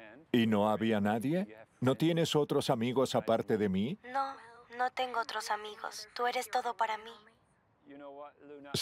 ¿Y no había nadie? ¿No tienes otros amigos aparte de mí? No, no tengo otros amigos. Tú eres todo para mí.